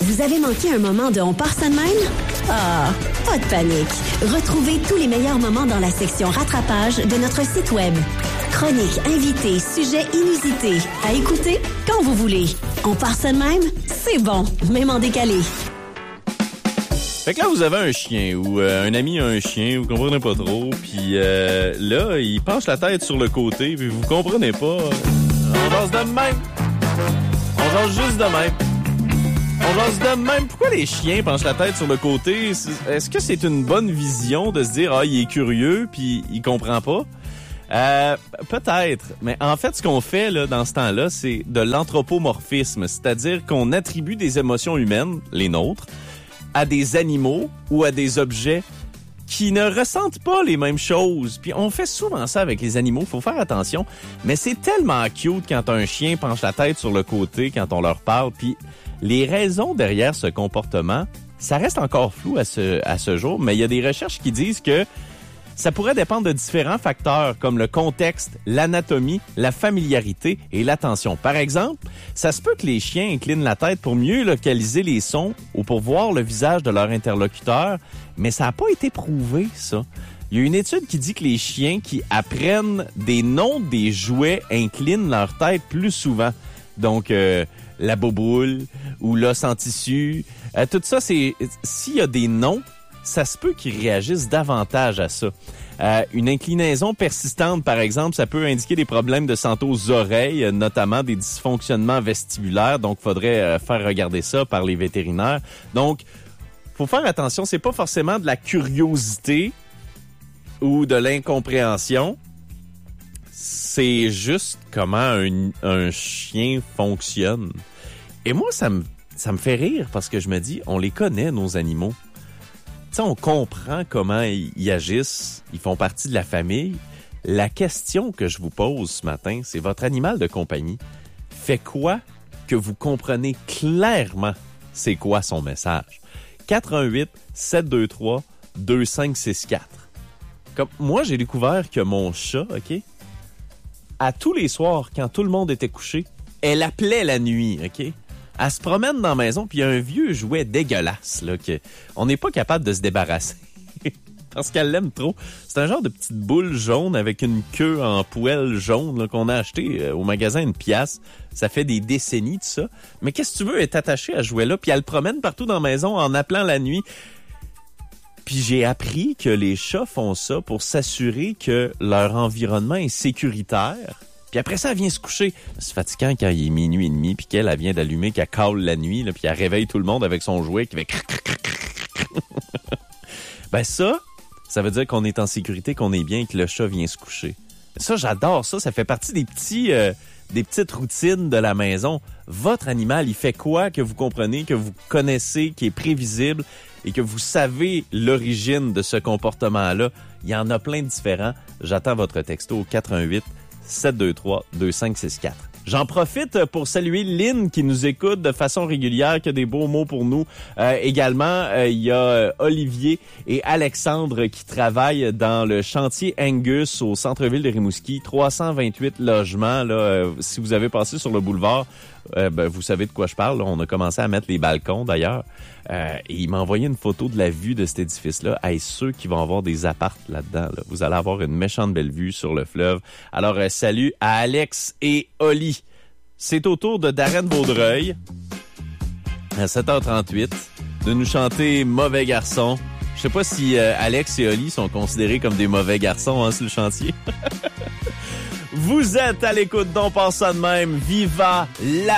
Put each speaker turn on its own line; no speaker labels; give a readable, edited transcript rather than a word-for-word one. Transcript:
Vous avez manqué un moment de On part ça de même? Ah, pas de panique. Retrouvez tous les meilleurs moments dans la section rattrapage de notre site web. Chroniques, invités, sujets inusités. À écouter quand vous voulez. On part ça de même? C'est bon, même en décalé.
Fait que là, vous avez un chien ou un ami a un chien, vous comprenez pas trop, puis là, il penche la tête sur le côté, puis vous comprenez pas. On jase de même. On jase juste de même. On jase de même. Pourquoi les chiens penchent la tête sur le côté? Est-ce que c'est une bonne vision de se dire, ah, il est curieux, puis il comprend pas? Peut-être, mais en fait, ce qu'on fait là dans ce temps-là, c'est de l'anthropomorphisme, c'est-à-dire qu'on attribue des émotions humaines, les nôtres, à des animaux ou à des objets qui ne ressentent pas les mêmes choses. Puis on fait souvent ça avec les animaux, faut faire attention, mais c'est tellement cute quand un chien penche la tête sur le côté quand on leur parle, puis les raisons derrière ce comportement, ça reste encore flou à ce jour, mais il y a des recherches qui disent que ça pourrait dépendre de différents facteurs comme le contexte, l'anatomie, la familiarité et l'attention. Par exemple, ça se peut que les chiens inclinent la tête pour mieux localiser les sons ou pour voir le visage de leur interlocuteur, mais ça n'a pas été prouvé, ça. Il y a une étude qui dit que les chiens qui apprennent des noms des jouets inclinent leur tête plus souvent. Donc, la boboule ou l'os en tissu, tout ça, c'est s'il y a des noms, ça se peut qu'ils réagissent davantage à ça. Une inclinaison persistante, par exemple, ça peut indiquer des problèmes de santé aux oreilles, notamment des dysfonctionnements vestibulaires. Donc, faudrait faire regarder ça par les vétérinaires. Donc, faut faire attention. C'est pas forcément de la curiosité ou de l'incompréhension. C'est juste comment un chien fonctionne. Et moi, ça me fait rire parce que je me dis, on les connaît, nos animaux. Tu sais, on comprend comment ils agissent, ils font partie de la famille. La question que je vous pose ce matin, c'est votre animal de compagnie fait quoi que vous comprenez clairement c'est quoi son message? 418-723-2564. Comme moi, j'ai découvert que mon chat, OK, à tous les soirs, quand tout le monde était couché, elle appelait la nuit, OK? Elle se promène dans la maison, puis il y a un vieux jouet dégueulasse, là, que on n'est pas capable de se débarrasser. Parce qu'elle l'aime trop. C'est un genre de petite boule jaune avec une queue en poêle jaune là, qu'on a acheté au magasin une pièce. Ça fait des décennies, tout ça. Mais qu'est-ce que tu veux, elle est attachée à ce jouet-là, puis elle le promène partout dans la maison en appelant la nuit. Puis j'ai appris que les chats font ça pour s'assurer que leur environnement est sécuritaire. Puis après ça, elle vient se coucher. C'est fatigant quand il est minuit et demi, puis qu'elle vient d'allumer, qu'elle cale la nuit, là, puis elle réveille tout le monde avec son jouet qui fait... Ben ça veut dire qu'on est en sécurité, qu'on est bien et que le chat vient se coucher. Ça, j'adore ça. Ça fait partie des petites routines de la maison. Votre animal, il fait quoi que vous comprenez, que vous connaissez, qui est prévisible et que vous savez l'origine de ce comportement-là? Il y en a plein de différents. J'attends votre texto au 418-723-2564. J'en profite pour saluer Lynn qui nous écoute de façon régulière, qui a des beaux mots pour nous. Également, il y a Olivier et Alexandre qui travaillent dans le chantier Angus au centre-ville de Rimouski. 328 logements. Là, si vous avez passé sur le boulevard, vous savez de quoi je parle. Là. On a commencé à mettre les balcons d'ailleurs. Et il m'a envoyé une photo de la vue de cet édifice-là. Hey, ceux qui vont avoir des appartes là-dedans, là, vous allez avoir une méchante belle vue sur le fleuve. Alors, salut à Alex et Oli. C'est au tour de Darren Vaudreuil, à 7h38, de nous chanter « Mauvais garçon ». Je sais pas si Alex et Oli sont considérés comme des mauvais garçons sur le chantier. Vous êtes à l'écoute d'On passe ça de même. Viva la